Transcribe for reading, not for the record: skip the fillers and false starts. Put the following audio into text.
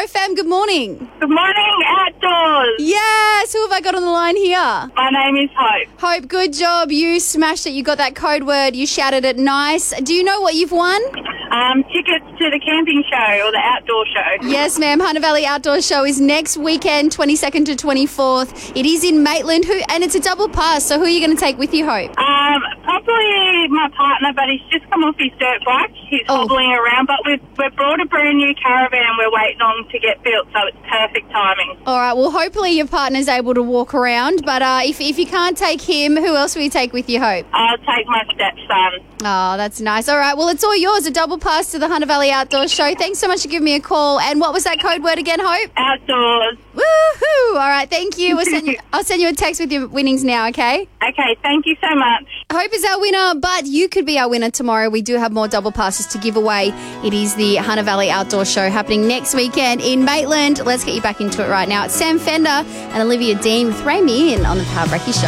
Show fam, good morning. Good morning, Outdoors. Yes, who have I got on the line here? My name is Hope. Hope, good job. You smashed it. You got that code word. You shouted it nice. Do you know what you've won? Tickets to the camping show or the outdoor show. Yes, ma'am. Hunter Valley Outdoor Show is next weekend, 22nd to 24th. It is in Maitland, and it's a double pass. So who are you going to take with you, Hope? Probably my partner, but he's just come off his dirt bike. He's hobbling around, but we've brought a brand new caravan we're waiting on to get built, so it's perfect timing. All right. Well, hopefully your partner's able to walk around, but if you can't take him, who else will you take with you, Hope? I'll take my stepson. Oh, that's nice. All right. Well, it's all yours. A double pass to the Hunter Valley Outdoor Show. Thanks so much for giving me a call. And what was that code word again, Hope? Outdoors. Woohoo! All right. Thank you. I'll send you a text with your winnings now, okay? Okay, thank you so much. Hope is our winner, but you could be our winner tomorrow. We do have more double passes to give away. It is the Hunter Valley Outdoor Show happening next weekend in Maitland. Let's get you back into it right now. It's Sam Fender and Olivia Dean with Ray Me In on the Power Breaky Show.